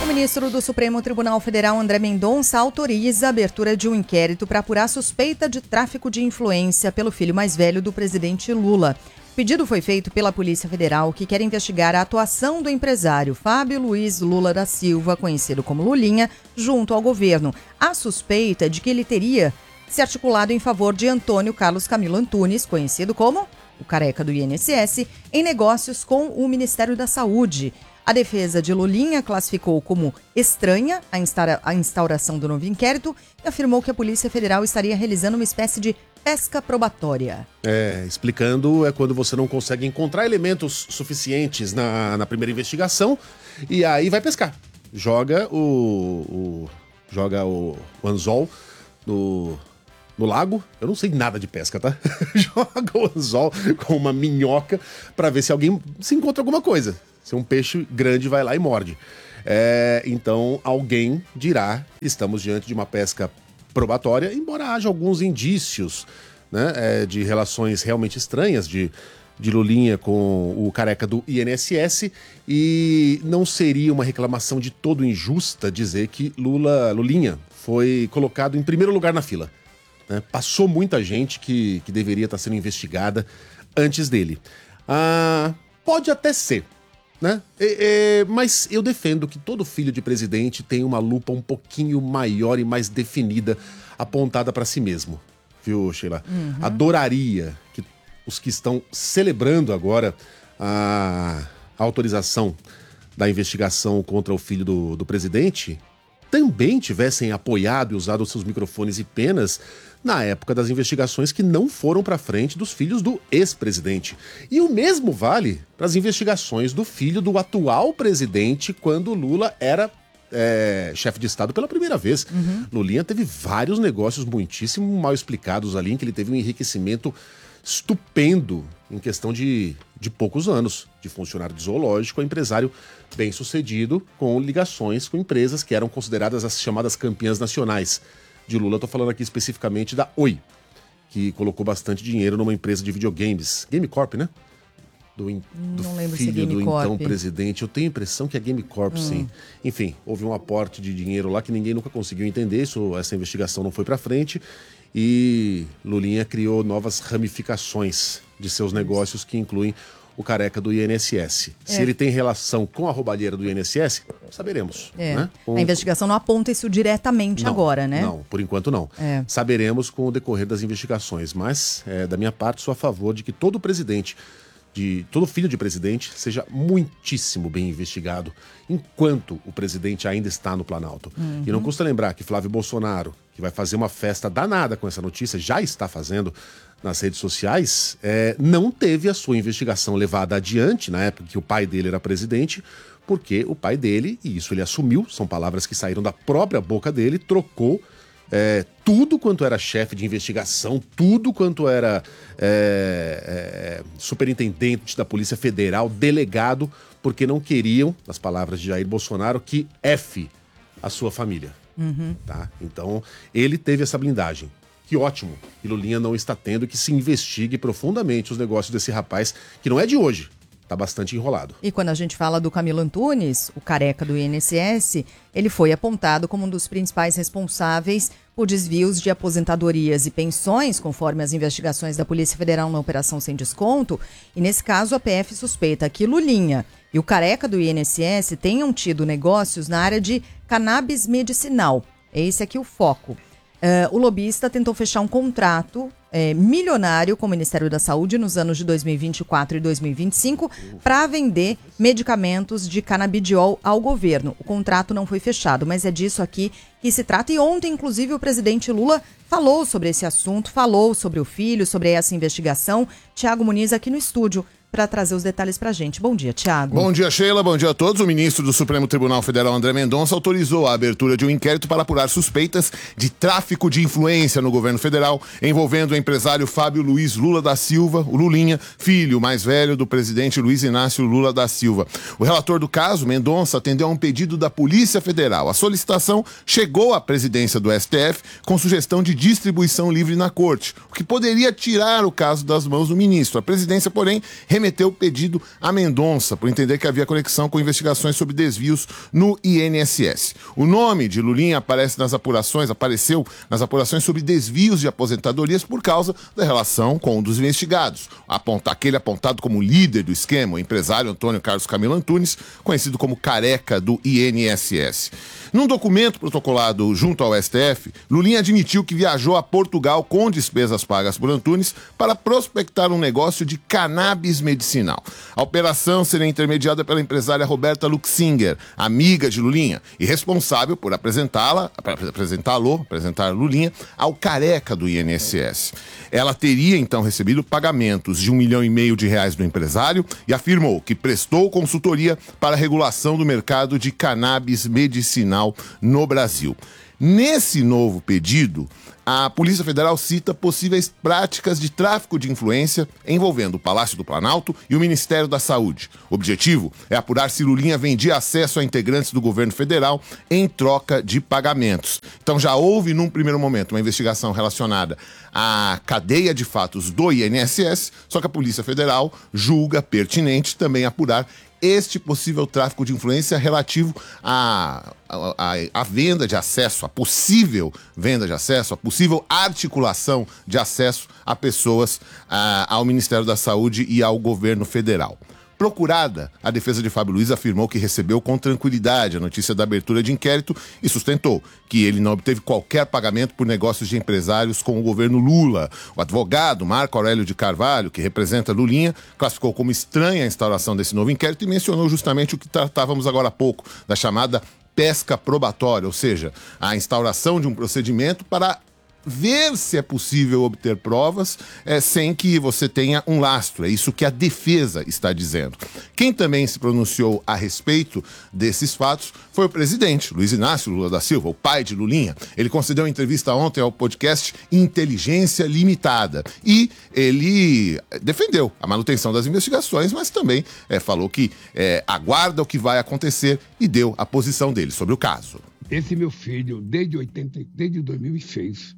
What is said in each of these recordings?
O ministro do Supremo Tribunal Federal, André Mendonça, autoriza a abertura de um inquérito para apurar suspeita de tráfico de influência pelo filho mais velho do presidente Lula. O pedido foi feito pela Polícia Federal, que quer investigar a atuação do empresário Fábio Luiz Lula da Silva, conhecido como Lulinha, junto ao governo. A suspeita de que ele teria se articulado em favor de Antônio Carlos Camilo Antunes, conhecido como o careca do INSS, em negócios com o Ministério da Saúde. A defesa de Lulinha classificou como estranha a instauração do novo inquérito e afirmou que a Polícia Federal estaria realizando uma espécie de pesca probatória. Explicando, é quando você não consegue encontrar elementos suficientes na primeira investigação e aí vai pescar. Joga o anzol no lago. Eu não sei nada de pesca, tá? Joga o anzol com uma minhoca pra ver se alguém se encontra alguma coisa. Se um peixe grande vai lá e morde. Então, alguém dirá, estamos diante de uma pesca probatória, embora haja alguns indícios, né, de relações realmente estranhas de Lulinha com o careca do INSS, e não seria uma reclamação de todo injusta dizer que Lulinha foi colocado em primeiro lugar na fila. Né? Passou muita gente que deveria estar sendo investigada antes dele. Pode até ser. Né? Mas eu defendo que todo filho de presidente tem uma lupa um pouquinho maior e mais definida apontada para si mesmo. Viu, Sheila? Adoraria que os que estão celebrando agora a autorização da investigação contra o filho do presidente também tivessem apoiado e usado seus microfones e penas na época das investigações que não foram para frente dos filhos do ex-presidente. E o mesmo vale para as investigações do filho do atual presidente quando Lula era chefe de Estado pela primeira vez. Lulinha teve vários negócios muitíssimo mal explicados ali, em que ele teve um enriquecimento estupendo em questão de poucos anos, de funcionário de zoológico a empresário bem-sucedido com ligações com empresas que eram consideradas as chamadas campeãs nacionais de Lula. Estou falando aqui especificamente da Oi, que colocou bastante dinheiro numa empresa de videogames, Game Corp, né? Do filho do então presidente. Eu tenho a impressão que é Game Corp, sim. Enfim, houve um aporte de dinheiro lá que ninguém nunca conseguiu entender, essa investigação não foi para frente, e Lulinha criou novas ramificações de seus negócios que incluem o careca do INSS. Se ele tem relação com a roubalheira do INSS, saberemos. Né? A investigação não aponta isso diretamente agora, né? Não, por enquanto não. Saberemos com o decorrer das investigações, mas da minha parte sou a favor de que todo filho de presidente seja muitíssimo bem investigado enquanto o presidente ainda está no Planalto. E não custa lembrar que Flávio Bolsonaro, que vai fazer uma festa danada com essa notícia, já está fazendo nas redes sociais, não teve a sua investigação levada adiante na época que o pai dele era presidente, porque o pai dele, e isso ele assumiu, são palavras que saíram da própria boca dele, trocou tudo quanto era chefe de investigação, tudo quanto era superintendente da Polícia Federal, delegado, porque não queriam, nas palavras de Jair Bolsonaro, que a sua família. Tá? Então, ele teve essa blindagem. Que ótimo que Lulinha não está tendo, que se investigue profundamente os negócios desse rapaz, que não é de hoje. Tá bastante enrolado. E quando a gente fala do Camilo Antunes, o careca do INSS, ele foi apontado como um dos principais responsáveis por desvios de aposentadorias e pensões, conforme as investigações da Polícia Federal na Operação Sem Desconto. E nesse caso, a PF suspeita que Lulinha e o careca do INSS tenham tido negócios na área de cannabis medicinal. Esse aqui é o foco. O lobista tentou fechar um contrato milionário com o Ministério da Saúde nos anos de 2024 e 2025 para vender medicamentos de canabidiol ao governo. O contrato não foi fechado, mas é disso aqui que se trata. E ontem, inclusive, o presidente Lula falou sobre esse assunto, falou sobre o filho, sobre essa investigação. Tiago Muniz aqui no estúdio para trazer os detalhes para a gente. Bom dia, Tiago. Bom dia, Sheila. Bom dia a todos. O ministro do Supremo Tribunal Federal, André Mendonça, autorizou a abertura de um inquérito para apurar suspeitas de tráfico de influência no governo federal, envolvendo o empresário Fábio Luiz Lula da Silva, o Lulinha, filho mais velho do presidente Luiz Inácio Lula da Silva. O relator do caso, Mendonça, atendeu a um pedido da Polícia Federal. A solicitação chegou à presidência do STF com sugestão de distribuição livre na corte, o que poderia tirar o caso das mãos do ministro. A presidência, porém, remeteu remeteu o pedido a Mendonça, por entender que havia conexão com investigações sobre desvios no INSS. O nome de Lulinha apareceu nas apurações sobre desvios de aposentadorias por causa da relação com um dos investigados, aquele apontado como líder do esquema, o empresário Antônio Carlos Camilo Antunes, conhecido como Careca do INSS. Num documento protocolado junto ao STF, Lulinha admitiu que viajou a Portugal com despesas pagas por Antunes para prospectar um negócio de cannabis medicinal. A operação seria intermediada pela empresária Roberta Luxinger, amiga de Lulinha, e responsável por apresentar Lulinha ao Careca do INSS. Ela teria então recebido pagamentos de R$1,5 milhão do empresário e afirmou que prestou consultoria para a regulação do mercado de cannabis medicinal no Brasil. Nesse novo pedido, a Polícia Federal cita possíveis práticas de tráfico de influência envolvendo o Palácio do Planalto e o Ministério da Saúde. O objetivo é apurar se Lulinha vendia acesso a integrantes do governo federal em troca de pagamentos. Então já houve, num primeiro momento, uma investigação relacionada à cadeia de fatos do INSS, só que a Polícia Federal julga pertinente também apurar este possível tráfico de influência relativo à venda de acesso, a possível venda de acesso, a possível articulação de acesso a pessoas ao Ministério da Saúde e ao governo federal. Procurada, a defesa de Fábio Luiz afirmou que recebeu com tranquilidade a notícia da abertura de inquérito e sustentou que ele não obteve qualquer pagamento por negócios de empresários com o governo Lula. O advogado Marco Aurélio de Carvalho, que representa Lulinha, classificou como estranha a instauração desse novo inquérito e mencionou justamente o que tratávamos agora há pouco, da chamada pesca probatória, ou seja, a instauração de um procedimento para ver se é possível obter provas sem que você tenha um lastro. É isso que a defesa está dizendo. Quem também se pronunciou a respeito desses fatos foi o presidente, Luiz Inácio Lula da Silva, o pai de Lulinha. Ele concedeu uma entrevista ontem ao podcast Inteligência Limitada e ele defendeu a manutenção das investigações, mas também falou que aguarda o que vai acontecer e deu a posição dele sobre o caso. Esse meu filho, desde 2006,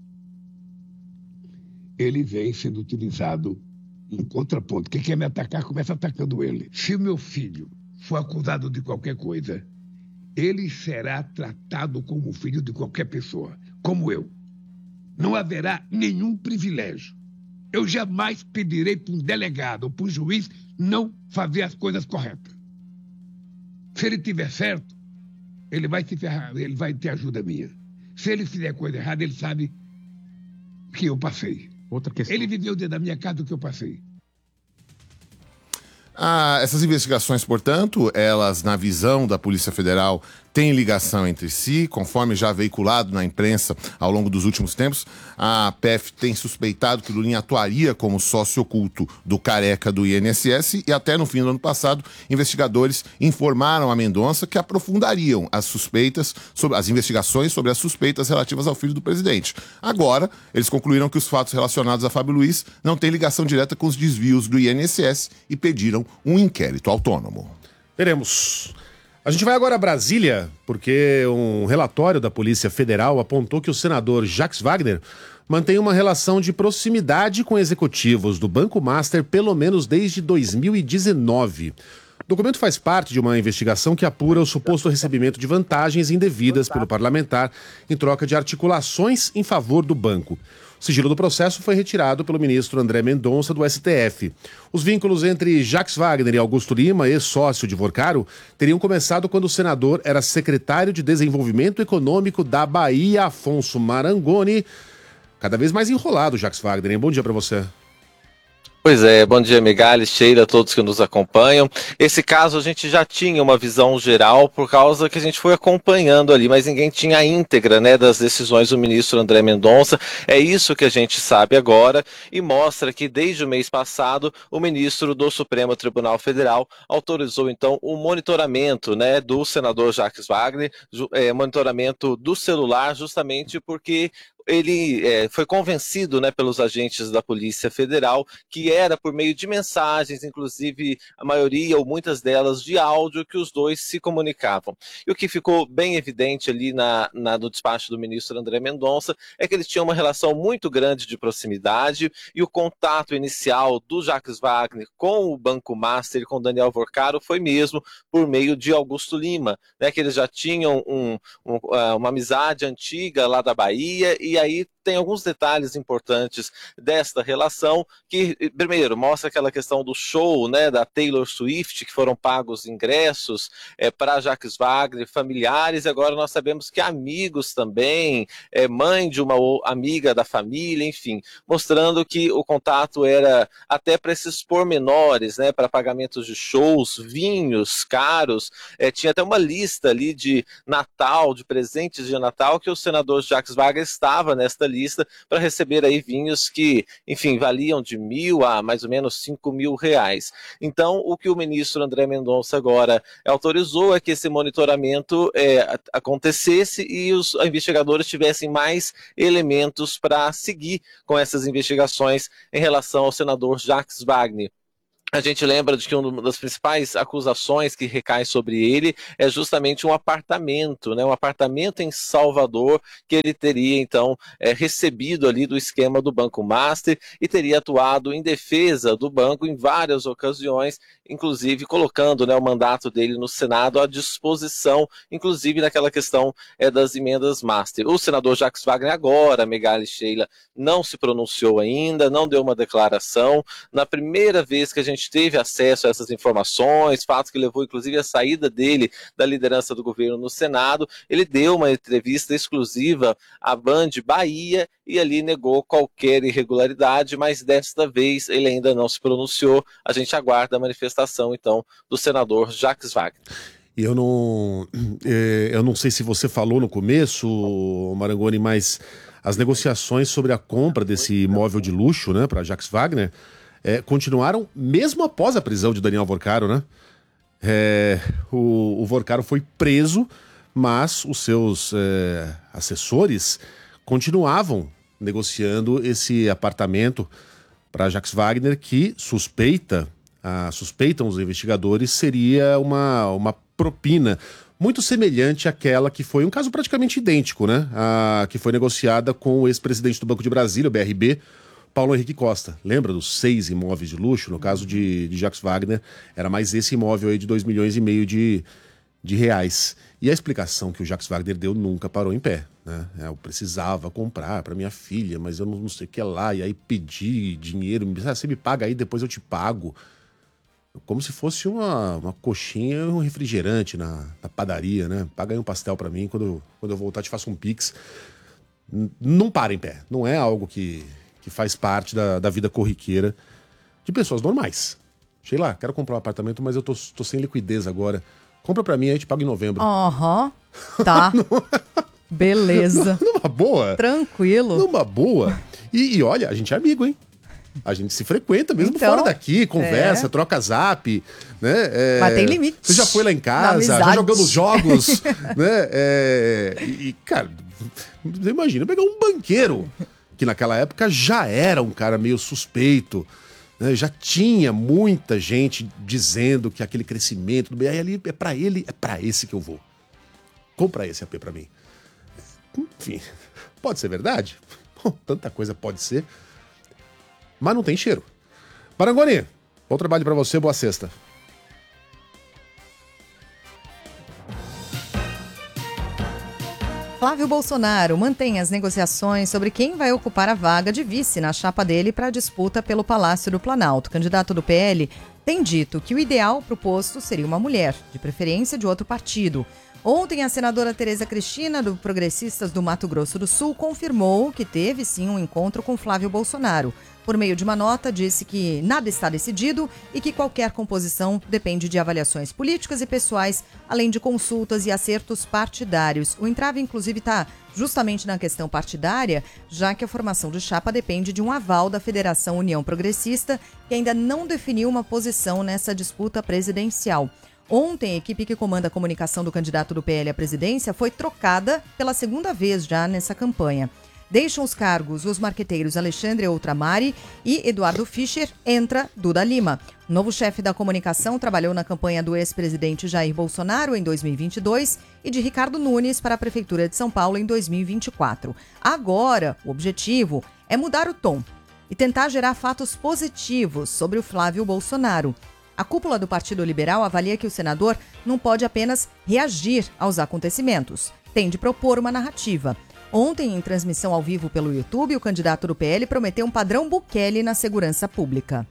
ele vem sendo utilizado em contraponto. Quem quer me atacar, começa atacando ele. Se o meu filho for acusado de qualquer coisa, ele será tratado como filho de qualquer pessoa, como eu. Não haverá nenhum privilégio. Eu jamais pedirei para um delegado ou para um juiz não fazer as coisas corretas. Se ele tiver certo, ele vai se ferrar, ele vai ter ajuda minha. Se ele fizer coisa errada, ele sabe que eu passei. Outra questão. Ele viveu dentro da minha casa o que eu passei. Essas investigações, portanto, elas, na visão da Polícia Federal, têm ligação entre si, conforme já veiculado na imprensa ao longo dos últimos tempos. A PF tem suspeitado que Lulinha atuaria como sócio oculto do Careca do INSS e até no fim do ano passado, investigadores informaram a Mendonça que aprofundariam as investigações sobre as suspeitas relativas ao filho do presidente. Agora, eles concluíram que os fatos relacionados a Fábio Luiz não têm ligação direta com os desvios do INSS e pediram um inquérito autônomo. Veremos. A gente vai agora a Brasília, porque um relatório da Polícia Federal apontou que o senador Jacques Wagner mantém uma relação de proximidade com executivos do Banco Master pelo menos desde 2019. O documento faz parte de uma investigação que apura o suposto recebimento de vantagens indevidas pelo parlamentar em troca de articulações em favor do banco. O sigilo do processo foi retirado pelo ministro André Mendonça do STF. Os vínculos entre Jacques Wagner e Augusto Lima, ex-sócio de Vorcaro, teriam começado quando o senador era secretário de Desenvolvimento Econômico da Bahia, Afonso Marangoni. Cada vez mais enrolado, Jacques Wagner, hein? Bom dia para você. Pois é, bom dia, Megali, Sheila, a todos que nos acompanham. Esse caso a gente já tinha uma visão geral por causa que a gente foi acompanhando ali, mas ninguém tinha a íntegra, né, das decisões do ministro André Mendonça. É isso que a gente sabe agora e mostra que desde o mês passado o ministro do Supremo Tribunal Federal autorizou então o monitoramento, né, do senador Jacques Wagner, monitoramento do celular, justamente porque ele foi convencido, né, pelos agentes da Polícia Federal que era por meio de mensagens, inclusive a maioria ou muitas delas de áudio, que os dois se comunicavam. E o que ficou bem evidente ali no despacho do ministro André Mendonça é que eles tinham uma relação muito grande de proximidade, e o contato inicial do Jacques Wagner com o Banco Master e com Daniel Vorcaro foi mesmo por meio de Augusto Lima, né, que eles já tinham uma amizade antiga lá da Bahia, e aí tem alguns detalhes importantes desta relação, que, primeiro, mostra aquela questão do show, né, da Taylor Swift, que foram pagos ingressos para Jacques Wagner, familiares, e agora nós sabemos que amigos também, mãe de uma amiga da família, enfim, mostrando que o contato era até para esses pormenores, né, para pagamentos de shows, vinhos caros, tinha até uma lista ali de Natal, de presentes de Natal, que o senador Jacques Wagner estava nesta lista para receber aí vinhos que, enfim, valiam de 1.000 a mais ou menos 5.000 reais. Então, o que o ministro André Mendonça agora autorizou é que esse monitoramento acontecesse e os investigadores tivessem mais elementos para seguir com essas investigações em relação ao senador Jacques Wagner. A gente lembra de que uma das principais acusações que recai sobre ele é justamente um apartamento, né? Um apartamento em Salvador que ele teria, então, recebido ali do esquema do Banco Master e teria atuado em defesa do banco em várias ocasiões, inclusive colocando, né, o mandato dele no Senado à disposição, inclusive naquela questão das emendas Master. O senador Jacques Wagner agora, Megali Sheila, não se pronunciou ainda, não deu uma declaração. Na primeira vez que a gente teve acesso a essas informações, fato que levou inclusive à saída dele da liderança do governo no Senado, ele deu uma entrevista exclusiva à Band Bahia e ali negou qualquer irregularidade, mas desta vez ele ainda não se pronunciou. A gente aguarda a manifestação então do senador Jacques Wagner. E eu não sei se você falou no começo, Marangoni, mas as negociações sobre a compra desse imóvel de luxo, né, para Jacques Wagner, continuaram mesmo após a prisão de Daniel Vorcaro, né? O Vorcaro foi preso, mas os seus assessores continuavam negociando esse apartamento para Jacques Wagner, que suspeitam os investigadores, seria uma propina muito semelhante àquela que foi um caso praticamente idêntico, né? Que foi negociada com o ex-presidente do Banco de Brasília, o BRB, Paulo Henrique Costa. Lembra dos 6 imóveis de luxo? No caso de Jacques Wagner, era mais esse imóvel aí de 2,5 milhões de reais. E a explicação que o Jacques Wagner deu nunca parou em pé, né? Eu precisava comprar para minha filha, mas eu não sei o que lá, e aí pedi dinheiro, você me paga aí, depois eu te pago. Como se fosse uma coxinha e um refrigerante na padaria, né? Paga aí um pastel para mim, quando eu voltar te faço um pix. Não para em pé, não é algo que faz parte da vida corriqueira de pessoas normais. Sei lá, quero comprar um apartamento, mas eu tô sem liquidez agora. Compra pra mim, aí te pago em novembro. Tá. Beleza. Numa boa. Tranquilo. Numa boa. E olha, a gente é amigo, hein? A gente se frequenta mesmo fora daqui, conversa, troca zap, né? Mas tem limite. Você já foi lá em casa, já jogamos jogos, né? Cara, você imagina pegar um banqueiro, que naquela época já era um cara meio suspeito, né? Já tinha muita gente dizendo que aquele crescimento do BR ali é pra ele, é pra esse que eu vou. Compra esse AP pra mim. Enfim, pode ser verdade? Tanta coisa pode ser. Mas não tem cheiro. Marangoni, bom trabalho pra você, boa sexta. Flávio Bolsonaro mantém as negociações sobre quem vai ocupar a vaga de vice na chapa dele para a disputa pelo Palácio do Planalto. O candidato do PL tem dito que o ideal para o posto seria uma mulher, de preferência de outro partido. Ontem, a senadora Tereza Cristina, do Progressistas do Mato Grosso do Sul, confirmou que teve sim um encontro com Flávio Bolsonaro. Por meio de uma nota, disse que nada está decidido e que qualquer composição depende de avaliações políticas e pessoais, além de consultas e acertos partidários. O entrave, inclusive, está justamente na questão partidária, já que a formação de chapa depende de um aval da Federação União Progressista, que ainda não definiu uma posição nessa disputa presidencial. Ontem, a equipe que comanda a comunicação do candidato do PL à presidência foi trocada pela segunda vez já nessa campanha. Deixam os cargos os marqueteiros Alexandre Outramari e Eduardo Fischer, entra Duda Lima. O novo chefe da comunicação trabalhou na campanha do ex-presidente Jair Bolsonaro em 2022 e de Ricardo Nunes para a Prefeitura de São Paulo em 2024. Agora, o objetivo é mudar o tom e tentar gerar fatos positivos sobre o Flávio Bolsonaro. A cúpula do Partido Liberal avalia que o senador não pode apenas reagir aos acontecimentos, tem de propor uma narrativa. Ontem, em transmissão ao vivo pelo YouTube, o candidato do PL prometeu um padrão Bukele na segurança pública.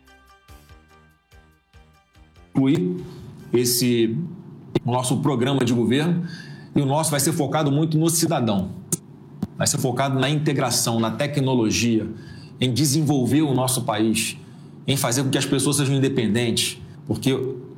Esse nosso programa de governo, e o nosso vai ser focado muito no cidadão. Vai ser focado na integração, na tecnologia, em desenvolver o nosso país, em fazer com que as pessoas sejam independentes, porque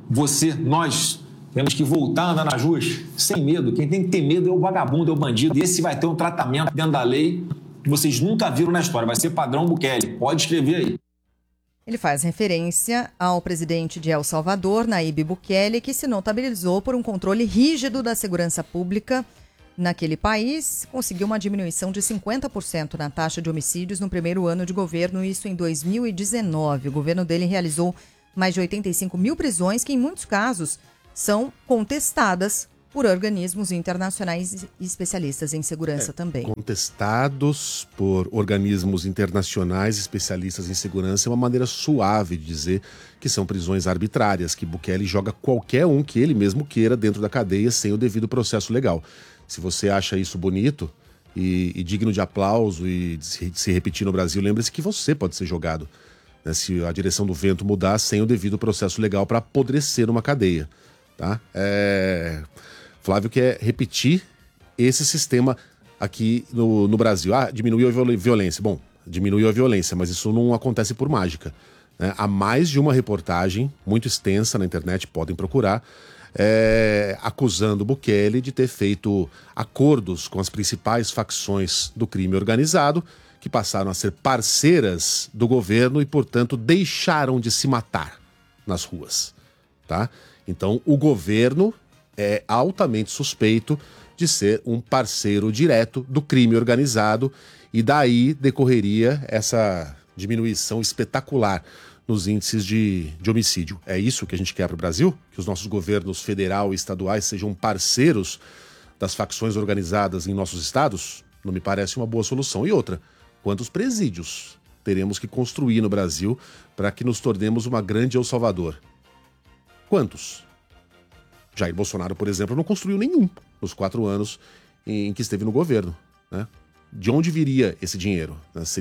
nós temos que voltar a andar nas ruas sem medo. Quem tem que ter medo é o vagabundo, é o bandido. E esse vai ter um tratamento dentro da lei que vocês nunca viram na história. Vai ser padrão Bukele. Pode escrever aí. Ele faz referência ao presidente de El Salvador, Nayib Bukele, que se notabilizou por um controle rígido da segurança pública naquele país. Conseguiu uma diminuição de 50% na taxa de homicídios no primeiro ano de governo, isso em 2019. O governo dele realizou mais de 85 mil prisões, que em muitos casos são contestadas por organismos internacionais e especialistas em segurança também. Contestados por organismos internacionais especialistas em segurança é uma maneira suave de dizer que são prisões arbitrárias, que Bukele joga qualquer um que ele mesmo queira dentro da cadeia sem o devido processo legal. Se você acha isso bonito e digno de aplauso e de se repetir no Brasil, lembre-se que você pode ser jogado, né, se a direção do vento mudar sem o devido processo legal para apodrecer numa cadeia. Tá? Flávio quer repetir esse sistema aqui no Brasil. Diminuiu a violência. Bom, diminuiu a violência, mas isso não acontece por mágica, né? Há mais de uma reportagem muito extensa na internet, podem procurar, acusando Bukele de ter feito acordos com as principais facções do crime organizado, que passaram a ser parceiras do governo e, portanto, deixaram de se matar nas ruas. Tá? Então, o governo é altamente suspeito de ser um parceiro direto do crime organizado e daí decorreria essa diminuição espetacular nos índices de homicídio. É isso que a gente quer para o Brasil? Que os nossos governos federal e estaduais sejam parceiros das facções organizadas em nossos estados? Não me parece uma boa solução. E outra, quantos presídios teremos que construir no Brasil para que nos tornemos uma grande El Salvador? Quantos? Jair Bolsonaro, por exemplo, não construiu nenhum nos 4 anos em que esteve no governo, né? De onde viria esse dinheiro?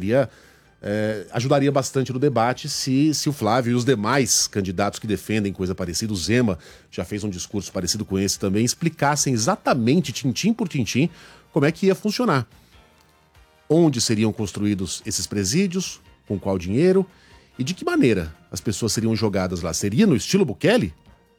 Ajudaria bastante no debate se o Flávio e os demais candidatos que defendem coisa parecida, o Zema já fez um discurso parecido com esse também, explicassem exatamente, tintim por tintim, como é que ia funcionar. Onde seriam construídos esses presídios, com qual dinheiro e de que maneira as pessoas seriam jogadas lá. Seria no estilo Bukele?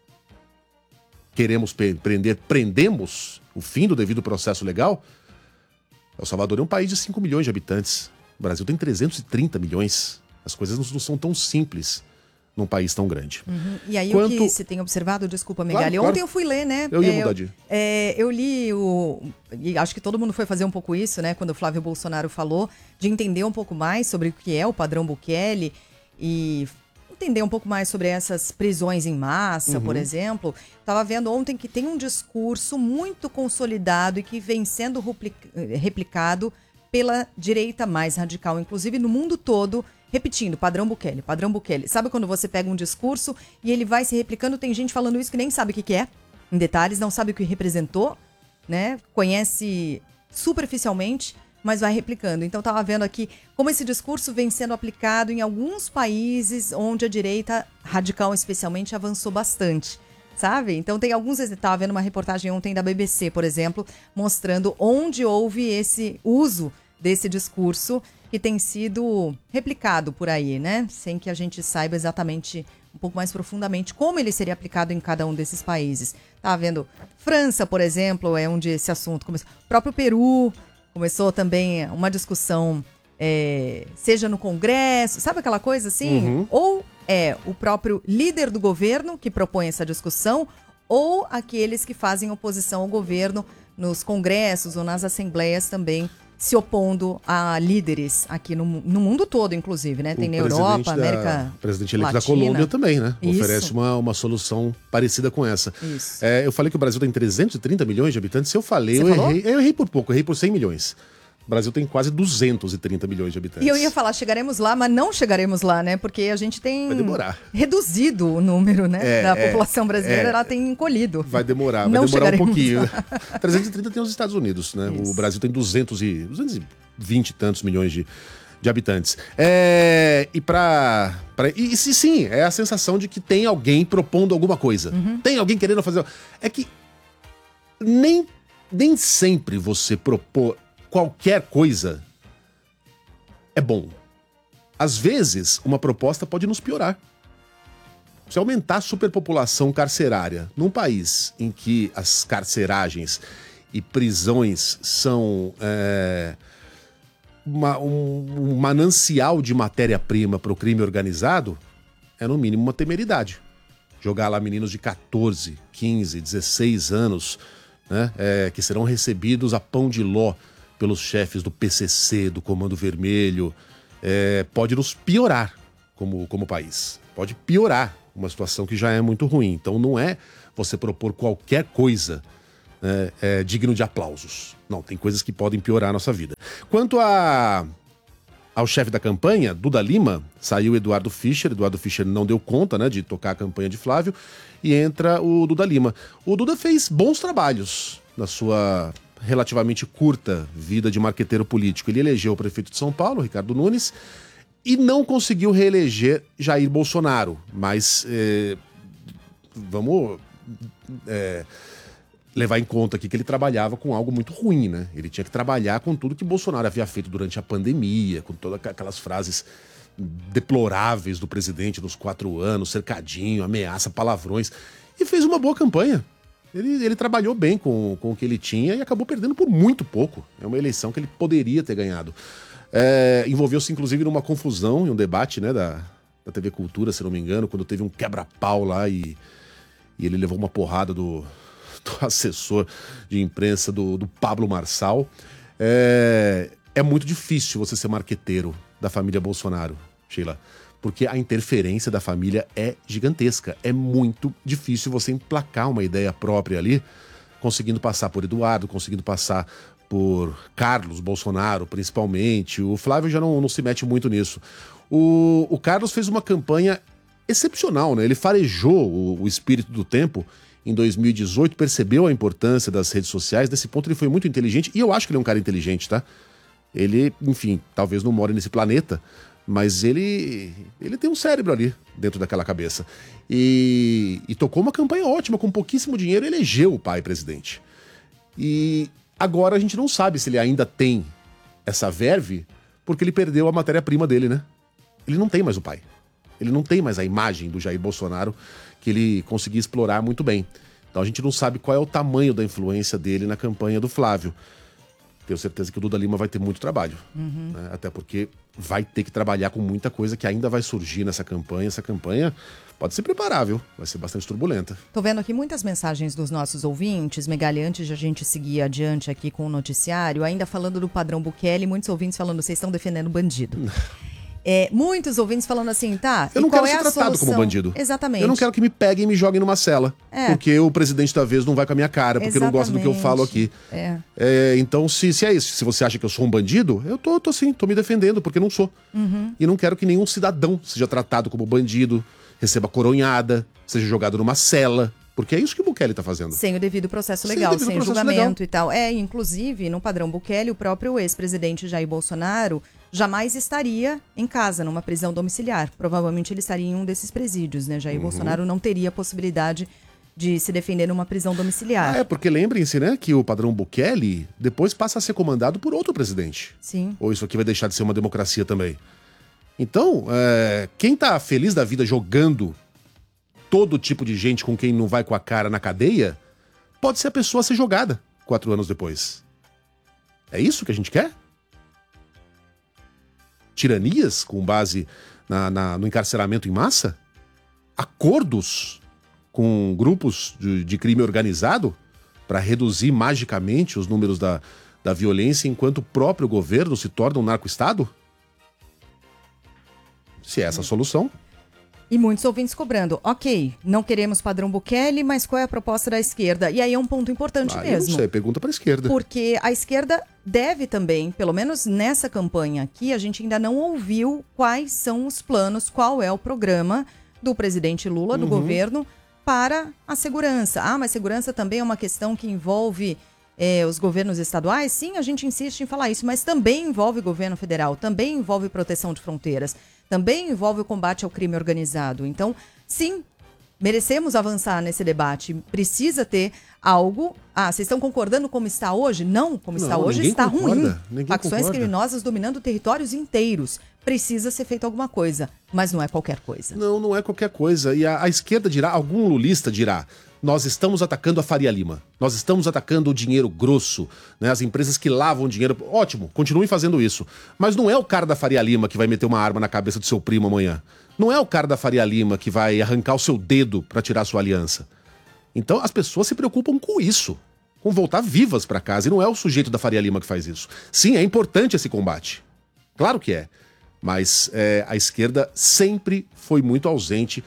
Queremos prendemos o fim do devido processo legal? El Salvador é um país de 5 milhões de habitantes. O Brasil tem 330 milhões. As coisas não são tão simples num país tão grande. Uhum. E aí o que você tem observado, desculpa, Megali, claro. Ontem eu fui ler, né? Eu ia mudar de... eu li e acho que todo mundo foi fazer um pouco isso, né? Quando o Flávio Bolsonaro falou, de entender um pouco mais sobre o que é o padrão Bukele e entender um pouco mais sobre essas prisões em massa, por exemplo. Estava vendo ontem que tem um discurso muito consolidado e que vem sendo replicado pela direita mais radical, inclusive no mundo todo, repetindo, padrão Bukele, padrão Bukele. Sabe quando você pega um discurso e ele vai se replicando, tem gente falando isso que nem sabe o que é, em detalhes, não sabe o que representou, né? Conhece superficialmente, mas vai replicando. Então, estava vendo aqui como esse discurso vem sendo aplicado em alguns países onde a direita radical, especialmente, avançou bastante, sabe? Então, tem alguns... Estava vendo uma reportagem ontem da BBC, por exemplo, mostrando onde houve esse uso desse discurso que tem sido replicado por aí, né? Sem que a gente saiba exatamente, um pouco mais profundamente, como ele seria aplicado em cada um desses países. Estava vendo França, por exemplo, é onde esse assunto começou. O próprio Peru... Começou também uma discussão, seja no Congresso, sabe aquela coisa assim? Ou é o próprio líder do governo que propõe essa discussão, ou aqueles que fazem oposição ao governo nos congressos ou nas assembleias também se opondo a líderes aqui no mundo todo, inclusive, né? Tem na Europa, América O presidente eleito Latina. da Colômbia também, né? Isso. Oferece uma solução parecida com essa. Isso. Eu falei que o Brasil tem 330 milhões de habitantes. Se eu falei, Você falou? eu errei por pouco, eu errei por 100 milhões. O Brasil tem quase 230 milhões de habitantes. E eu ia falar, chegaremos lá, mas não chegaremos lá, né? Porque a gente tem Vai demorar. reduzido o número, né? Da população brasileira, ela tem encolhido. Vai demorar Não um chegaremos pouquinho. lá. 330 tem os Estados Unidos, né? Isso. O Brasil tem 220 e tantos milhões de habitantes. E sim, é a sensação de que tem alguém propondo alguma coisa. Tem alguém querendo fazer... É que nem sempre você propor qualquer coisa é bom. Às vezes, uma proposta pode nos piorar. Se aumentar a superpopulação carcerária num país em que as carceragens e prisões são um manancial de matéria-prima para o crime organizado, é no mínimo uma temeridade. Jogar lá meninos de 14, 15, 16 anos, né, que serão recebidos a pão de ló pelos chefes do PCC, do Comando Vermelho, pode nos piorar como país. Pode piorar uma situação que já é muito ruim. Então não é você propor qualquer coisa digno de aplausos. Não, tem coisas que podem piorar a nossa vida. Quanto ao chefe da campanha, Duda Lima, saiu Eduardo Fischer. Eduardo Fischer não deu conta, né, de tocar a campanha de Flávio, e entra o Duda Lima. O Duda fez bons trabalhos na sua relativamente curta vida de marqueteiro político. Ele elegeu o prefeito de São Paulo, Ricardo Nunes, e não conseguiu reeleger Jair Bolsonaro. Mas vamos levar em conta aqui que ele trabalhava com algo muito ruim, né? Ele tinha que trabalhar com tudo que Bolsonaro havia feito durante a pandemia, com todas aquelas frases deploráveis do presidente dos 4 anos, cercadinho, ameaça, palavrões, e fez uma boa campanha. Ele trabalhou bem com o que ele tinha e acabou perdendo por muito pouco. É uma eleição que ele poderia ter ganhado. Envolveu-se, inclusive, numa confusão e um debate, né, da TV Cultura, se não me engano, quando teve um quebra-pau lá e ele levou uma porrada do assessor de imprensa do Pablo Marçal. É muito difícil você ser marqueteiro da família Bolsonaro, Sheila, porque a interferência da família é gigantesca. É muito difícil você emplacar uma ideia própria ali, conseguindo passar por Eduardo, conseguindo passar por Carlos Bolsonaro, principalmente. O Flávio já não se mete muito nisso. O Carlos fez uma campanha excepcional, né? Ele farejou o espírito do tempo em 2018, percebeu a importância das redes sociais. Desse ponto ele foi muito inteligente, e eu acho que ele é um cara inteligente, tá? Ele, enfim, talvez não more nesse planeta, mas ele tem um cérebro ali dentro daquela cabeça. E tocou uma campanha ótima, com pouquíssimo dinheiro, elegeu o pai presidente. E agora a gente não sabe se ele ainda tem essa verve, porque ele perdeu a matéria-prima dele, né? Ele não tem mais o pai. Ele não tem mais a imagem do Jair Bolsonaro que ele conseguia explorar muito bem. Então a gente não sabe qual é o tamanho da influência dele na campanha do Flávio. Tenho certeza que o Duda Lima vai ter muito trabalho. Né? Até porque vai ter que trabalhar com muita coisa que ainda vai surgir nessa campanha. Essa campanha pode se preparar, viu? Vai ser bastante turbulenta. Tô vendo aqui muitas mensagens dos nossos ouvintes. Megali, antes de a gente seguir adiante aqui com o noticiário, ainda falando do padrão Bukele, muitos ouvintes falando, vocês estão defendendo bandido. Muitos ouvintes falando assim, tá, eu não qual quero é ser a tratado solução? como bandido. Exatamente. Eu não quero que me peguem e me joguem numa cela. Porque o presidente da vez não vai com a minha cara, porque não gosta do que eu falo aqui. Então, se é isso, se você acha que eu sou um bandido, eu tô me defendendo, porque não sou. E não quero que nenhum cidadão seja tratado como bandido, receba coronhada, seja jogado numa cela. Porque é isso que o Bukele tá fazendo. Sem o devido processo legal, sem julgamento e tal. Inclusive, no padrão Bukele, o próprio ex-presidente Jair Bolsonaro jamais estaria em casa, numa prisão domiciliar. Provavelmente ele estaria em um desses presídios, né? Jair Bolsonaro não teria a possibilidade de se defender numa prisão domiciliar. Porque lembrem-se, né, que o padrão Bukele depois passa a ser comandado por outro presidente. Sim. Ou isso aqui vai deixar de ser uma democracia também. Então, quem tá feliz da vida jogando todo tipo de gente com quem não vai com a cara na cadeia, pode ser a pessoa a ser jogada 4 anos depois. É isso que a gente quer? Tiranias com base no encarceramento em massa? Acordos com grupos de crime organizado para reduzir magicamente os números da da violência enquanto o próprio governo se torna um narco-estado? Se é essa a solução... E muitos ouvintes cobrando, ok, não queremos padrão Bukele, mas qual é a proposta da esquerda? E aí é um ponto importante mesmo. Eu não sei, pergunta para a esquerda. Porque a esquerda deve também, pelo menos nessa campanha aqui, a gente ainda não ouviu quais são os planos, qual é o programa do presidente Lula, do governo, para a segurança. Ah, mas segurança também é uma questão que envolve os governos estaduais? Sim, a gente insiste em falar isso, mas também envolve governo federal, também envolve proteção de fronteiras. Também envolve o combate ao crime organizado. Então, sim, merecemos avançar nesse debate. Precisa ter algo... Ah, vocês estão concordando como está hoje? Não, como está hoje está ruim. Facções criminosas dominando territórios inteiros. Precisa ser feito alguma coisa, mas não é qualquer coisa. Não, não é qualquer coisa. E a esquerda dirá, algum lulista dirá, nós estamos atacando a Faria Lima, nós estamos atacando o dinheiro grosso, né, as empresas que lavam dinheiro. Ótimo, continuem fazendo isso. Mas não é o cara da Faria Lima que vai meter uma arma na cabeça do seu primo amanhã. Não é o cara da Faria Lima que vai arrancar o seu dedo para tirar sua aliança. Então as pessoas se preocupam com isso, com voltar vivas para casa, e não é o sujeito da Faria Lima que faz isso. Sim, é importante esse combate. Claro que é. Mas a esquerda sempre foi muito ausente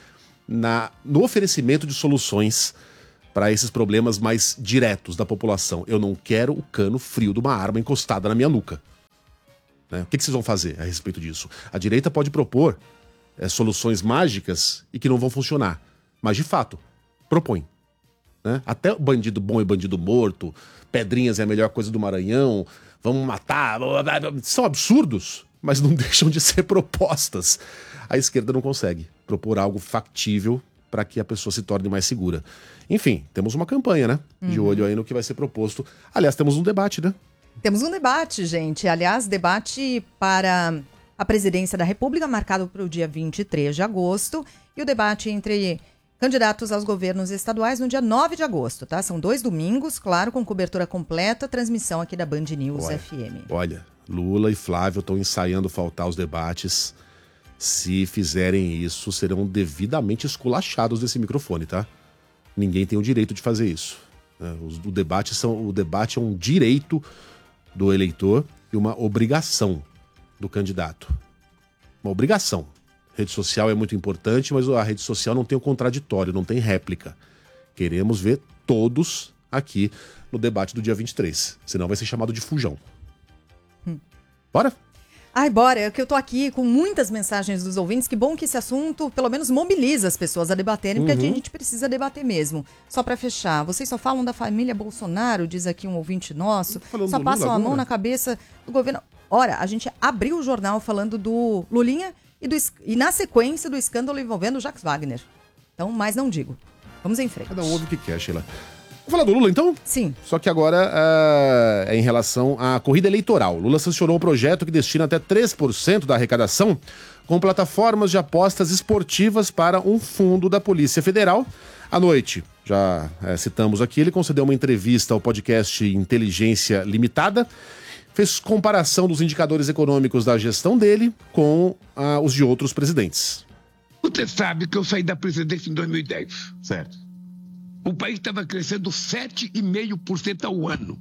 no oferecimento de soluções para esses problemas mais diretos da população. Eu não quero o cano frio de uma arma encostada na minha nuca. Né? O que vocês vão fazer a respeito disso? A direita pode propor soluções mágicas e que não vão funcionar. Mas, de fato, propõe. Né? Até bandido bom é bandido morto, Pedrinhas é a melhor coisa do Maranhão, vamos matar... São absurdos, mas não deixam de ser propostas. A esquerda não consegue propor algo factível para que a pessoa se torne mais segura. Enfim, temos uma campanha, né? De olho aí no que vai ser proposto. Aliás, temos um debate, né? Temos um debate, gente. Aliás, debate para a presidência da República, marcado para o dia 23 de agosto. E o debate entre candidatos aos governos estaduais no dia 9 de agosto, tá? São 2 domingos, claro, com cobertura completa, transmissão aqui da Band News FM. Olha, Lula e Flávio estão ensaiando faltar aos debates. Se fizerem isso, serão devidamente esculachados desse microfone, tá? Ninguém tem o direito de fazer isso. O debate é um direito do eleitor e uma obrigação do candidato. Uma obrigação. Rede social é muito importante, mas a rede social não tem o contraditório, não tem réplica. Queremos ver todos aqui no debate do dia 23. Senão vai ser chamado de fujão. Bora? Ai, bora, é que eu tô aqui com muitas mensagens dos ouvintes. Que bom que esse assunto, pelo menos, mobiliza as pessoas a debaterem, porque a gente precisa debater mesmo. Só pra fechar, vocês só falam da família Bolsonaro, diz aqui um ouvinte nosso, só passam a mão na cabeça do governo. Ora, a gente abriu o jornal falando do Lulinha e na sequência do escândalo envolvendo o Jacques Wagner. Então, mais não digo. Vamos em frente. Cada um ouve o que quer, Sheila. Vamos falar do Lula, então? Sim. Só que agora é em relação à corrida eleitoral. Lula sancionou um projeto que destina até 3% da arrecadação com plataformas de apostas esportivas para um fundo da Polícia Federal. À noite, já citamos aqui, ele concedeu uma entrevista ao podcast Inteligência Limitada, fez comparação dos indicadores econômicos da gestão dele com os de outros presidentes. Você sabe que eu saí da presidência em 2010. Certo. O país estava crescendo 7,5% ao ano.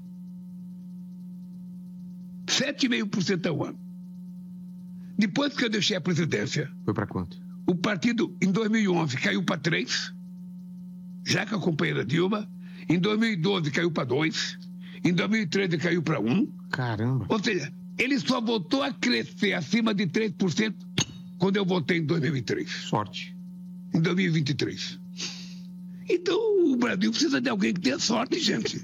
7,5% ao ano. Depois que eu deixei a presidência... Foi para quanto? O partido, em 2011, caiu para 3, já com a companheira Dilma. Em 2012, caiu para 2. Em 2013, caiu para 1. Caramba. Ou seja, ele só voltou a crescer acima de 3% quando eu votei em 2003. Sorte. Em 2023. Então, o Brasil precisa de alguém que tenha sorte, gente.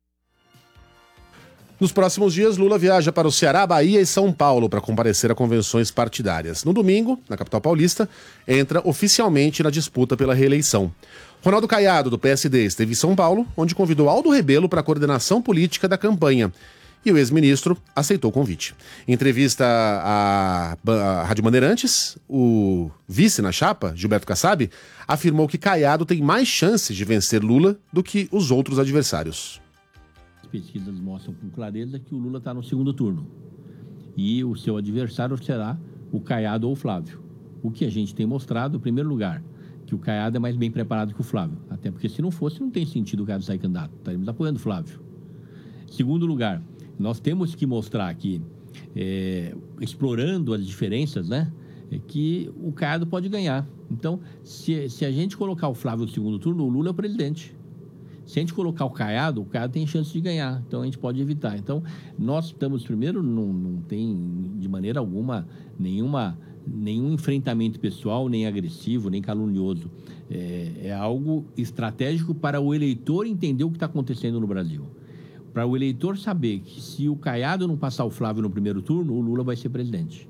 Nos próximos dias, Lula viaja para o Ceará, Bahia e São Paulo para comparecer a convenções partidárias. No domingo, na capital paulista, entra oficialmente na disputa pela reeleição. Ronaldo Caiado, do PSD, esteve em São Paulo, onde convidou Aldo Rebelo para a coordenação política da campanha. E o ex-ministro aceitou o convite. Em entrevista à Rádio Bandeirantes, o vice na chapa, Gilberto Kassab, afirmou que Caiado tem mais chances de vencer Lula do que os outros adversários. As pesquisas mostram com clareza que o Lula está no segundo turno. E o seu adversário será o Caiado ou o Flávio. O que a gente tem mostrado, em primeiro lugar, que o Caiado é mais bem preparado que o Flávio. Até porque se não fosse, não tem sentido o Caiado sair candidato. Estaremos apoiando o Flávio. Segundo lugar, nós temos que mostrar aqui, explorando as diferenças, né? Que o Caiado pode ganhar. Então, se a gente colocar o Flávio no segundo turno, o Lula é o presidente. Se a gente colocar o Caiado tem chance de ganhar. Então, a gente pode evitar. Então, nós estamos, primeiro, não tem de maneira alguma nenhum enfrentamento pessoal, nem agressivo, nem calunioso. É algo estratégico para o eleitor entender o que está acontecendo no Brasil. Para o eleitor saber que se o Caiado não passar o Flávio no primeiro turno, o Lula vai ser presidente.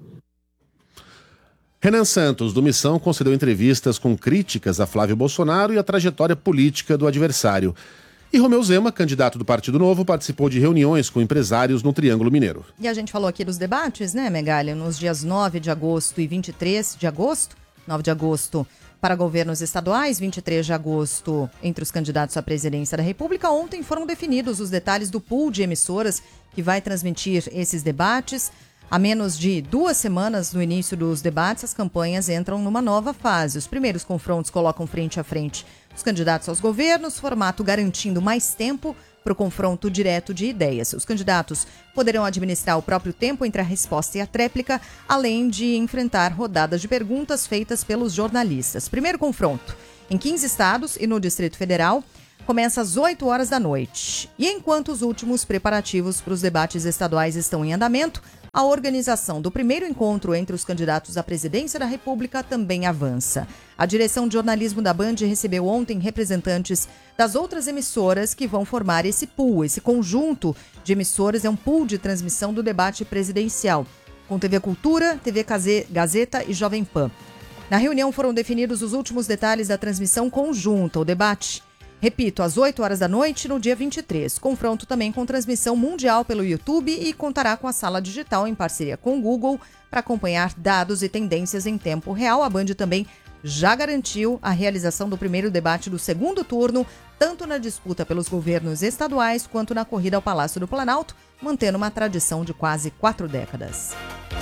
Renan Santos, do Missão, concedeu entrevistas com críticas a Flávio Bolsonaro e a trajetória política do adversário. E Romeu Zema, candidato do Partido Novo, participou de reuniões com empresários no Triângulo Mineiro. E a gente falou aqui dos debates, né, Megali? Nos dias 9 de agosto e 23 de agosto. 9 de agosto para governos estaduais, 23 de agosto entre os candidatos à presidência da República. Ontem foram definidos os detalhes do pool de emissoras que vai transmitir esses debates. A menos de 2 semanas do início dos debates, as campanhas entram numa nova fase. Os primeiros confrontos colocam frente a frente os candidatos aos governos, formato garantindo mais tempo para o confronto direto de ideias. Os candidatos poderão administrar o próprio tempo entre a resposta e a tréplica, além de enfrentar rodadas de perguntas feitas pelos jornalistas. Primeiro confronto em 15 estados e no Distrito Federal começa às 8 horas da noite. E enquanto os últimos preparativos para os debates estaduais estão em andamento, a organização do primeiro encontro entre os candidatos à presidência da República também avança. A direção de jornalismo da Band recebeu ontem representantes das outras emissoras que vão formar esse pool. Esse conjunto de emissoras é um pool de transmissão do debate presidencial, com TV Cultura, TV Gazeta e Jovem Pan. Na reunião foram definidos os últimos detalhes da transmissão conjunta. O debate, repito, às 8 horas da noite, no dia 23. Confronto também com transmissão mundial pelo YouTube e contará com a sala digital em parceria com o Google para acompanhar dados e tendências em tempo real. A Band também já garantiu a realização do primeiro debate do segundo turno, tanto na disputa pelos governos estaduais quanto na corrida ao Palácio do Planalto, mantendo uma tradição de quase 4 décadas.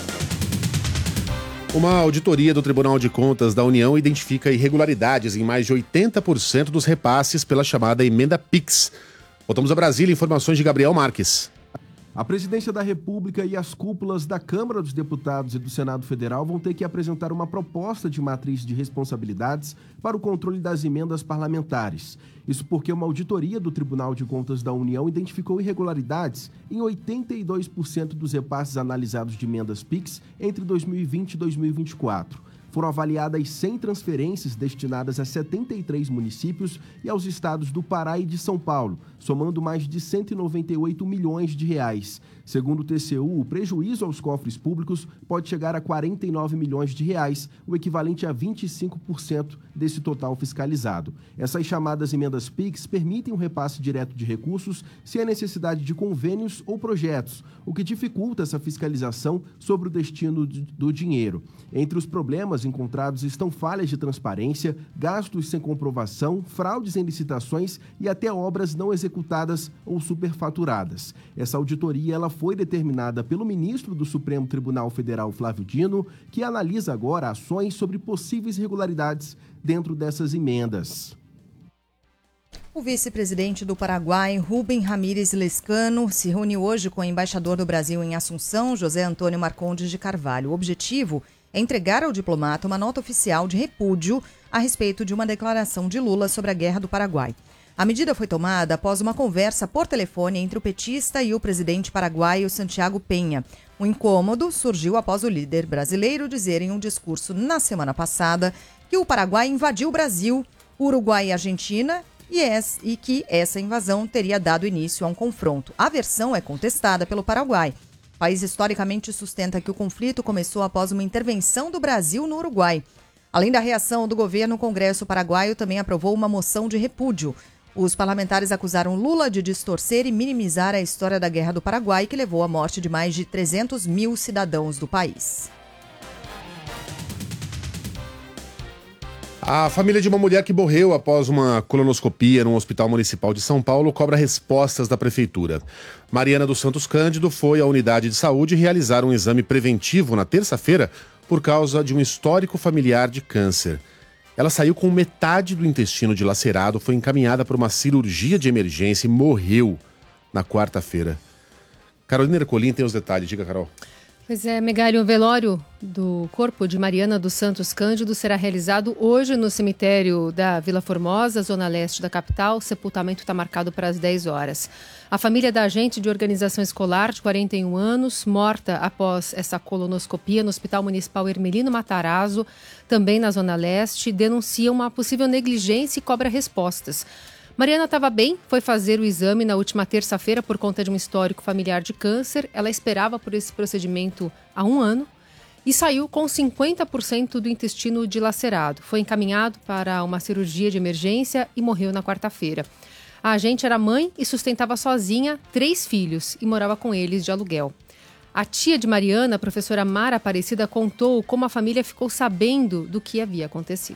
Uma auditoria do Tribunal de Contas da União identifica irregularidades em mais de 80% dos repasses pela chamada emenda PIX. Voltamos a Brasília, informações de Gabriel Marques. A Presidência da República e as cúpulas da Câmara dos Deputados e do Senado Federal vão ter que apresentar uma proposta de matriz de responsabilidades para o controle das emendas parlamentares. Isso porque uma auditoria do Tribunal de Contas da União identificou irregularidades em 82% dos repasses analisados de emendas PIX entre 2020 e 2024. Foram avaliadas 100 transferências destinadas a 73 municípios e aos estados do Pará e de São Paulo, somando mais de 198 milhões de reais. Segundo o TCU, o prejuízo aos cofres públicos pode chegar a 49 milhões de reais, o equivalente a 25% desse total fiscalizado. Essas chamadas emendas PIX permitem um repasse direto de recursos sem a necessidade de convênios ou projetos, o que dificulta essa fiscalização sobre o destino do dinheiro. Entre os problemas encontrados estão falhas de transparência, gastos sem comprovação, fraudes em licitações e até obras não executadas ou superfaturadas. Essa auditoria foi determinada pelo ministro do Supremo Tribunal Federal, Flávio Dino, que analisa agora ações sobre possíveis irregularidades dentro dessas emendas. O vice-presidente do Paraguai, Rubem Ramírez Lescano, se reuniu hoje com o embaixador do Brasil em Assunção, José Antônio Marcondes de Carvalho. O objetivo é entregar ao diplomata uma nota oficial de repúdio a respeito de uma declaração de Lula sobre a guerra do Paraguai. A medida foi tomada após uma conversa por telefone entre o petista e o presidente paraguaio Santiago Penha. O incômodo surgiu após o líder brasileiro dizer em um discurso na semana passada que o Paraguai invadiu o Brasil, Uruguai e Argentina e que essa invasão teria dado início a um confronto. A versão é contestada pelo Paraguai. O país historicamente sustenta que o conflito começou após uma intervenção do Brasil no Uruguai. Além da reação do governo, o Congresso paraguaio também aprovou uma moção de repúdio. Os parlamentares acusaram Lula de distorcer e minimizar a história da Guerra do Paraguai, que levou à morte de mais de 300 mil cidadãos do país. A família de uma mulher que morreu após uma colonoscopia no Hospital Municipal de São Paulo cobra respostas da Prefeitura. Mariana dos Santos Cândido foi à unidade de saúde realizar um exame preventivo na terça-feira por causa de um histórico familiar de câncer. Ela saiu com metade do intestino dilacerado, foi encaminhada para uma cirurgia de emergência e morreu na quarta-feira. Carolina Ercolim tem os detalhes. Diga, Carol. Pois é, Megali, o velório do corpo de Mariana dos Santos Cândido será realizado hoje no cemitério da Vila Formosa, zona leste da capital. O sepultamento está marcado para as 10 horas. A família da agente de organização escolar, de 41 anos, morta após essa colonoscopia no Hospital Municipal Hermelino Matarazzo, também na zona leste, denuncia uma possível negligência e cobra respostas. Mariana estava bem, foi fazer o exame na última terça-feira por conta de um histórico familiar de câncer. Ela esperava por esse procedimento há 1 ano e saiu com 50% do intestino dilacerado. Foi encaminhado para uma cirurgia de emergência e morreu na quarta-feira. A agente era mãe e sustentava sozinha 3 filhos e morava com eles de aluguel. A tia de Mariana, a professora Mara Aparecida, contou como a família ficou sabendo do que havia acontecido.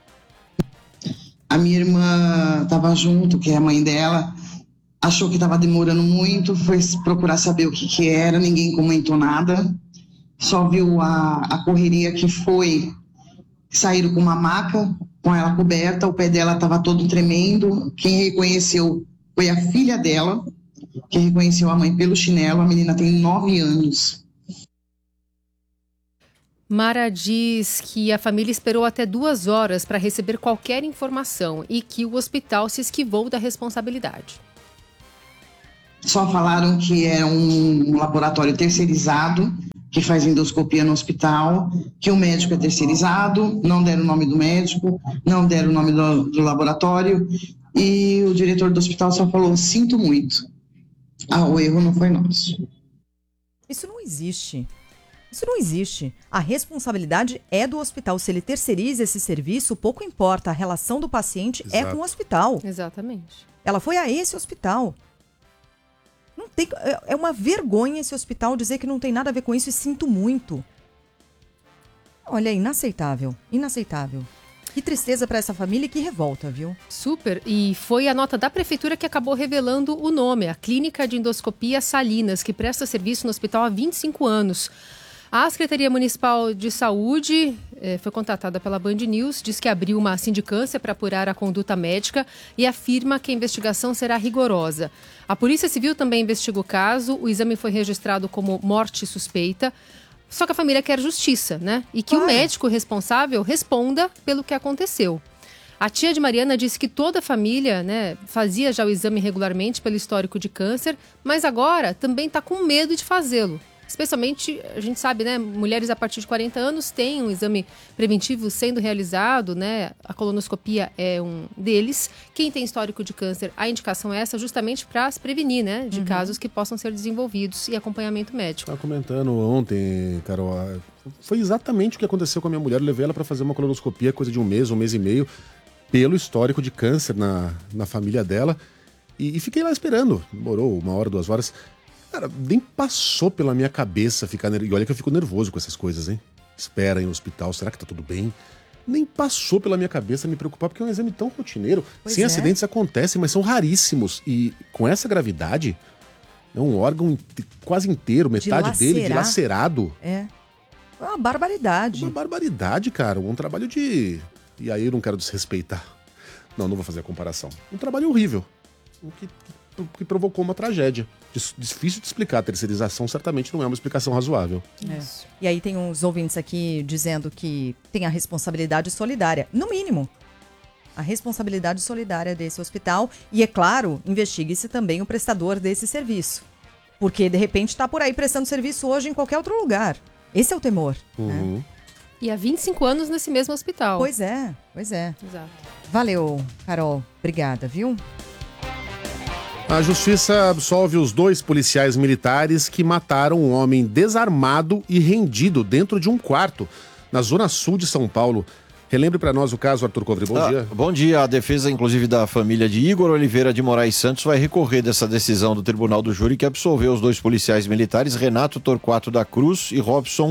A minha irmã estava junto, que é a mãe dela, achou que estava demorando muito, foi procurar saber o que era, ninguém comentou nada, só viu a correria que foi, saíram com uma maca, com ela coberta, o pé dela estava todo tremendo, quem reconheceu foi a filha dela, que reconheceu a mãe pelo chinelo, a menina tem 9 anos. Mara diz que a família esperou até 2 horas para receber qualquer informação e que o hospital se esquivou da responsabilidade. Só falaram que era um laboratório terceirizado, que faz endoscopia no hospital, que o médico é terceirizado, não deram o nome do médico, não deram o nome do laboratório, e o diretor do hospital só falou, sinto muito, o erro não foi nosso. Isso não existe. Isso não existe. A responsabilidade é do hospital. Se ele terceiriza esse serviço, pouco importa. A relação do paciente é com o hospital. Exatamente. Ela foi a esse hospital. Não tem, é uma vergonha esse hospital dizer que não tem nada a ver com isso e sinto muito. Olha, inaceitável. Inaceitável. Que tristeza para essa família e que revolta, viu? Super. E foi a nota da prefeitura que acabou revelando o nome, a Clínica de Endoscopia Salinas, que presta serviço no hospital há 25 anos. A Secretaria Municipal de Saúde foi contratada pela Band News, diz que abriu uma sindicância para apurar a conduta médica e afirma que a investigação será rigorosa. A Polícia Civil também investiga o caso, o exame foi registrado como morte suspeita, só que a família quer justiça, né? E que o médico responsável responda pelo que aconteceu. A tia de Mariana disse que toda a família, né, fazia já o exame regularmente pelo histórico de câncer, mas agora também está com medo de fazê-lo. Especialmente, a gente sabe, né, mulheres a partir de 40 anos têm um exame preventivo sendo realizado, né, a colonoscopia é um deles. Quem tem histórico de câncer, a indicação é essa justamente para se prevenir, né, de casos que possam ser desenvolvidos e acompanhamento médico. Estava comentando ontem, Carol, foi exatamente o que aconteceu com a minha mulher. Eu levei ela para fazer uma colonoscopia, coisa de um mês e meio, pelo histórico de câncer na família dela. E fiquei lá esperando, demorou 1 hora, 2 horas. Cara, nem passou pela minha cabeça ficar nervoso. E olha que eu fico nervoso com essas coisas, hein? Espera em um hospital, será que tá tudo bem? Nem passou pela minha cabeça me preocupar, porque é um exame tão rotineiro. Sim, acidentes acontecem, mas são raríssimos. E com essa gravidade, é um órgão quase inteiro, metade dele dilacerado. É uma barbaridade. Uma barbaridade, cara. Um trabalho de... E aí eu não quero desrespeitar. Não vou fazer a comparação. Um trabalho horrível. O que provocou uma tragédia. Difícil de explicar. A terceirização certamente não é uma explicação razoável. E aí tem uns ouvintes aqui dizendo que tem a responsabilidade solidária. No mínimo, a responsabilidade solidária desse hospital. E, é claro, investigue-se também o prestador desse serviço. Porque, de repente, está por aí prestando serviço hoje em qualquer outro lugar. Esse é o temor. Né? E há 25 anos nesse mesmo hospital. Pois é. Exato. Valeu, Carol. Obrigada, viu? A justiça absolve os 2 policiais militares que mataram um homem desarmado e rendido dentro de um quarto na zona sul de São Paulo. Relembre para nós o caso, Arthur Covre. Bom dia. Bom dia. A defesa, inclusive, da família de Igor Oliveira de Moraes Santos vai recorrer dessa decisão do Tribunal do Júri que absolveu os 2 policiais militares, Renato Torquato da Cruz e Robson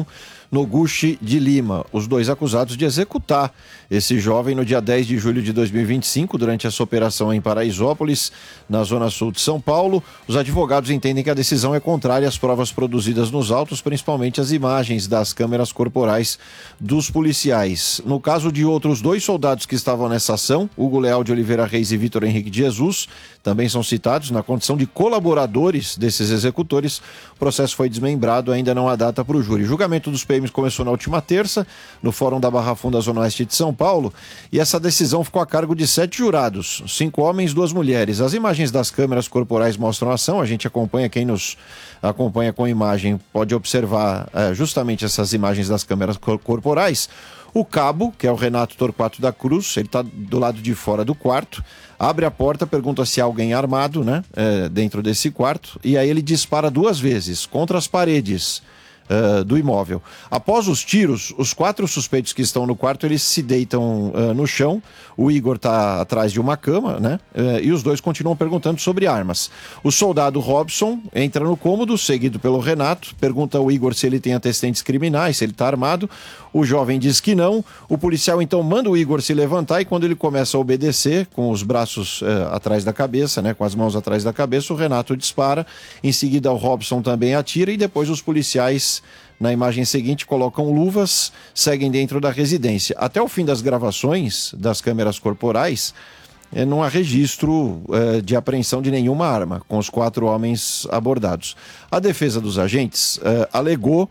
Noguchi de Lima, os dois acusados de executar esse jovem no dia 10 de julho de 2025, durante essa operação em Paraisópolis, na zona sul de São Paulo. Os advogados entendem que a decisão é contrária às provas produzidas nos autos, principalmente as imagens das câmeras corporais dos policiais. No caso de outros dois soldados que estavam nessa ação, Hugo Leal de Oliveira Reis e Vitor Henrique de Jesus, também são citados na condição de colaboradores desses executores. O processo foi desmembrado, ainda não há data para o júri. O julgamento dos PMs começou na última terça, no Fórum da Barra Funda, Zona Oeste de São Paulo, e essa decisão ficou a cargo de 7 jurados, 5 homens, 2 mulheres. As imagens das câmeras corporais mostram a ação, a gente acompanha, quem nos acompanha com imagem pode observar justamente essas imagens das câmeras corporais. O cabo, que é o Renato Torquato da Cruz, ele está do lado de fora do quarto, abre a porta, pergunta se há alguém armado, né, dentro desse quarto, e aí ele dispara 2 vezes contra as paredes do imóvel. Após os tiros, os 4 suspeitos que estão no quarto, eles se deitam no chão. O Igor está atrás de uma cama, né? E os dois continuam perguntando sobre armas. O soldado Robson entra no cômodo, seguido pelo Renato, pergunta ao Igor se ele tem antecedentes criminais, se ele está armado. O jovem diz que não. O policial então manda o Igor se levantar, e quando ele começa a obedecer, com os braços atrás da cabeça, né, com as mãos atrás da cabeça, o Renato dispara. Em seguida o Robson também atira, e depois os policiais, na imagem seguinte, colocam luvas, seguem dentro da residência. Até o fim das gravações das câmeras corporais, não há registro de apreensão de nenhuma arma, com os 4 homens abordados. A defesa dos agentes alegou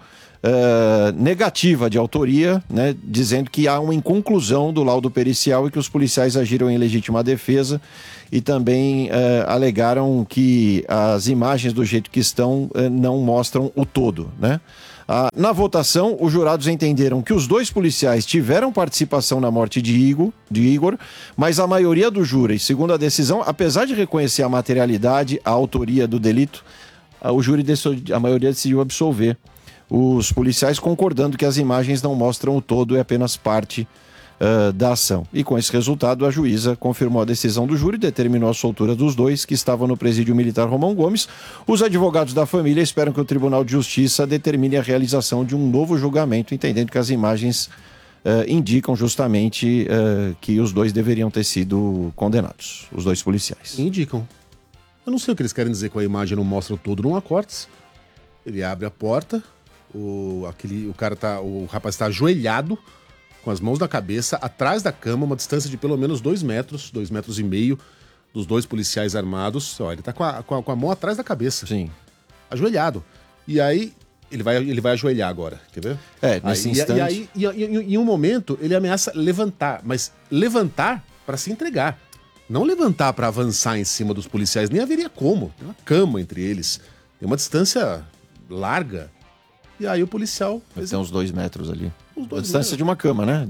negativa de autoria, né, dizendo que há uma inconclusão do laudo pericial e que os policiais agiram em legítima defesa, e também alegaram que as imagens do jeito que estão não mostram o todo, né? Na votação, os jurados entenderam que os 2 policiais tiveram participação na morte de Igor, mas a maioria do júri, segundo a decisão, apesar de reconhecer a materialidade, a autoria do delito, a maioria decidiu absolver os policiais, concordando que as imagens não mostram o todo, é apenas parte da ação. E com esse resultado, a juíza confirmou a decisão do júri e determinou a soltura dos 2 que estavam no presídio militar Romão Gomes. Os advogados da família esperam que o Tribunal de Justiça determine a realização de um novo julgamento, entendendo que as imagens indicam justamente que os 2 deveriam ter sido condenados, os 2 policiais. Indicam. Eu não sei o que eles querem dizer com a imagem não mostra o todo, não há cortes. Ele abre a porta, o rapaz está ajoelhado, com as mãos na cabeça, atrás da cama, uma distância de pelo menos 2 metros, 2,5 metros dos 2 policiais armados. Ó, ele tá com a mão atrás da cabeça. Sim. Ajoelhado. E aí, ele vai ajoelhar agora, quer ver? Nesse instante. E em um momento, ele ameaça levantar, mas levantar para se entregar. Não levantar para avançar em cima dos policiais, nem haveria como. Tem uma cama entre eles, tem uma distância larga. E aí o policial... Tem uns 2 metros ali. A distância metros. De uma cama, né?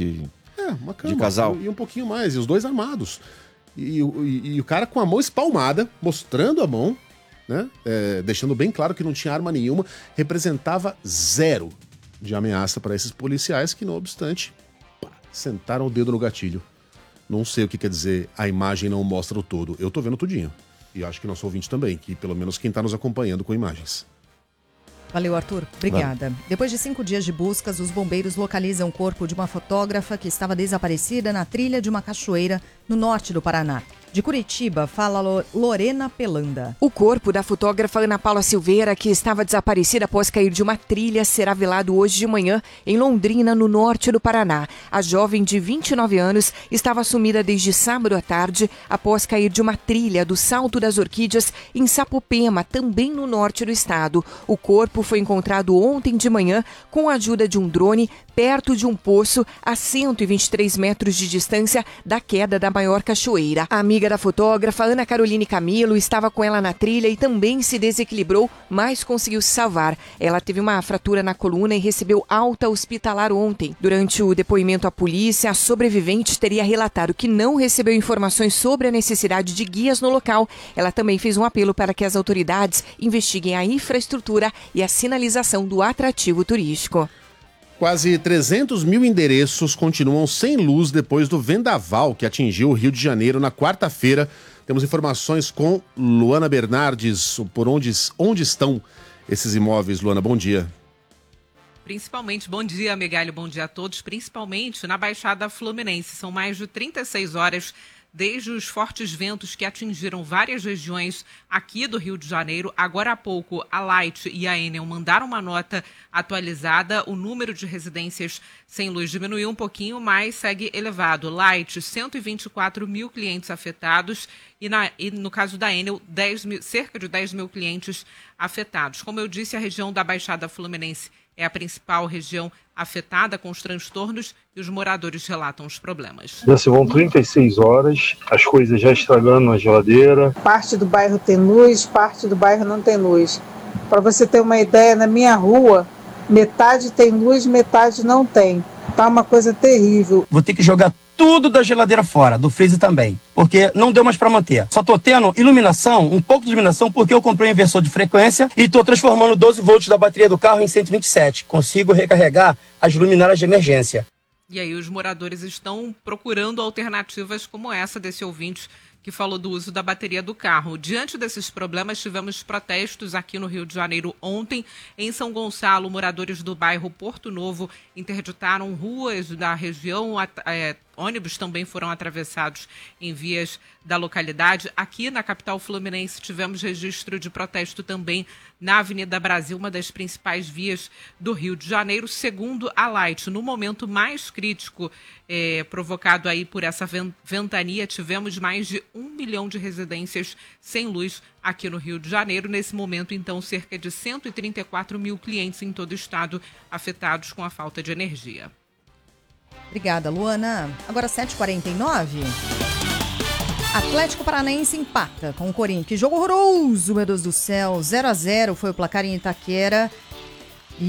Uma cama. De casal. E um pouquinho mais, e os 2 armados. E o cara com a mão espalmada, mostrando a mão, né? Deixando bem claro que não tinha arma nenhuma, representava 0 de ameaça para esses policiais que, não obstante, sentaram o dedo no gatilho. Não sei o que quer dizer, a imagem não mostra o todo. Eu tô vendo tudinho. E acho que nosso ouvinte também, que pelo menos quem tá nos acompanhando com imagens. Valeu, Arthur. Obrigada. Depois de 5 dias de buscas, os bombeiros localizam o corpo de uma fotógrafa que estava desaparecida na trilha de uma cachoeira no norte do Paraná. De Curitiba, fala Lorena Pelanda. O corpo da fotógrafa Ana Paula Silveira, que estava desaparecida após cair de uma trilha, será velado hoje de manhã em Londrina, no norte do Paraná. A jovem de 29 anos estava sumida desde sábado à tarde após cair de uma trilha do Salto das Orquídeas em Sapopema, também no norte do estado. O corpo foi encontrado ontem de manhã com a ajuda de um drone perto de um poço a 123 metros de distância da queda da maior cachoeira. A amiga da fotógrafa, Ana Caroline Camilo, estava com ela na trilha e também se desequilibrou, mas conseguiu se salvar. Ela teve uma fratura na coluna e recebeu alta hospitalar ontem. Durante o depoimento à polícia, a sobrevivente teria relatado que não recebeu informações sobre a necessidade de guias no local. Ela também fez um apelo para que as autoridades investiguem a infraestrutura e a sinalização do atrativo turístico. Quase 300 mil endereços continuam sem luz depois do vendaval que atingiu o Rio de Janeiro na quarta-feira. Temos informações com Luana Bernardes, por onde estão esses imóveis. Luana, bom dia. Principalmente, bom dia, Megali, bom dia a todos, principalmente na Baixada Fluminense. São mais de 36 horas desde os fortes ventos que atingiram várias regiões aqui do Rio de Janeiro. Agora há pouco, a Light e a Enel mandaram uma nota atualizada. O número de residências sem luz diminuiu um pouquinho, mas segue elevado. Light, 124 mil clientes afetados e no caso da Enel, cerca de 10 mil clientes afetados. Como eu disse, a região da Baixada Fluminense é a principal região afetada com os transtornos e os moradores relatam os problemas. Já se vão 36 horas, as coisas já estragando na geladeira. Parte do bairro tem luz, parte do bairro não tem luz. Para você ter uma ideia, na minha rua, metade tem luz, metade não tem. Tá uma coisa terrível. Vou ter que jogar tudo da geladeira fora, do freezer também, porque não deu mais para manter. Só tô tendo iluminação, um pouco de iluminação, porque eu comprei um inversor de frequência e tô transformando 12 volts da bateria do carro em 127. Consigo recarregar as luminárias de emergência. E aí os moradores estão procurando alternativas como essa desse ouvinte que falou do uso da bateria do carro. Diante desses problemas, tivemos protestos aqui no Rio de Janeiro ontem. Em São Gonçalo, moradores do bairro Porto Novo interditaram ruas da região. Ônibus também foram atravessados em vias da localidade. Aqui na capital fluminense tivemos registro de protesto também na Avenida Brasil, uma das principais vias do Rio de Janeiro. Segundo a Light, no momento mais crítico provocado aí por essa ventania, tivemos mais de 1 milhão de residências sem luz aqui no Rio de Janeiro. Nesse momento, então, cerca de 134 mil clientes em todo o estado afetados com a falta de energia. Obrigada, Luana. Agora 7h49. Atlético Paranaense empata com o Corinthians. Que jogo horroroso, meu Deus do céu. 0-0 foi o placar em Itaquera.